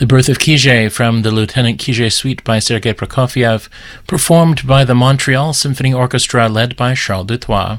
The Birth of Kije from the Lieutenant Kije Suite by Sergei Prokofiev, performed by the Montreal Symphony Orchestra led by Charles Dutoit.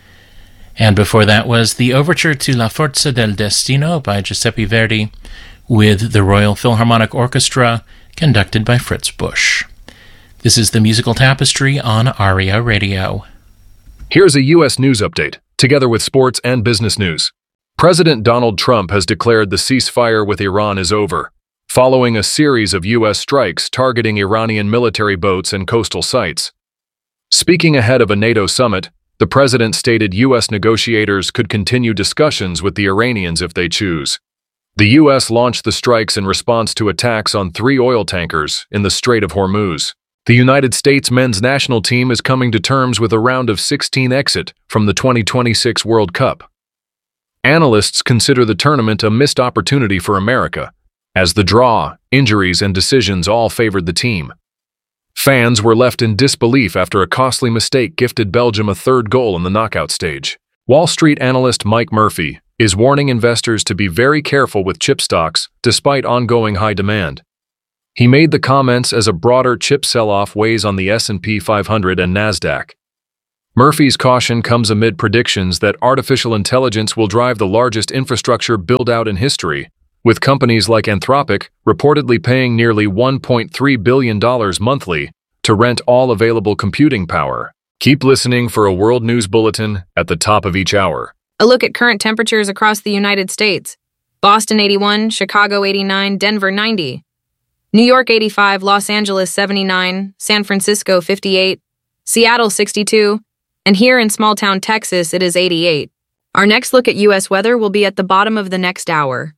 And before that was the Overture to La Forza del Destino by Giuseppe Verdi, with the Royal Philharmonic Orchestra, conducted by Fritz Busch. This is the Musical Tapestry on ARIA Radio. Here's a U.S. news update, together with sports and business news. President Donald Trump has declared the ceasefire with Iran is over, following a series of U.S. strikes targeting Iranian military boats and coastal sites. Speaking ahead of a NATO summit, the president stated U.S. negotiators could continue discussions with the Iranians if they choose. The U.S. launched the strikes in response to attacks on 3 oil tankers in the Strait of Hormuz. The United States men's national team is coming to terms with a round of 16 exit from the 2026 World Cup. Analysts consider the tournament a missed opportunity for America, as the draw, injuries, and decisions all favored the team. Fans were left in disbelief after a costly mistake gifted Belgium a third goal in the knockout stage. Wall Street analyst Mike Murphy is warning investors to be very careful with chip stocks despite ongoing high demand. He made the comments as a broader chip sell-off weighs on the S&P 500 and NASDAQ. Murphy's caution comes amid predictions that artificial intelligence will drive the largest infrastructure build-out in history, with companies like Anthropic reportedly paying nearly $1.3 billion monthly to rent all available computing power. Keep listening for a World News Bulletin at the top of each hour. A look at current temperatures across the United States. Boston 81, Chicago 89, Denver 90. New York 85, Los Angeles 79, San Francisco 58, Seattle 62, and here in small-town Texas it is 88. Our next look at U.S. weather will be at the bottom of the next hour.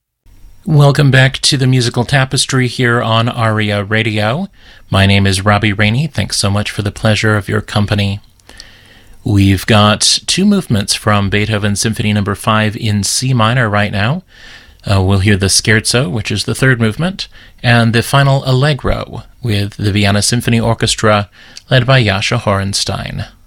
Welcome back to the Musical Tapestry here on ARIA Radio. My name is Robbie Rainey. Thanks so much for the pleasure of your company. We've got 2 movements from Beethoven's Symphony No. 5 in C minor right now. We'll hear the Scherzo, which is the 3rd movement, and the final Allegro with the Vienna Symphony Orchestra, led by Jascha Horenstein.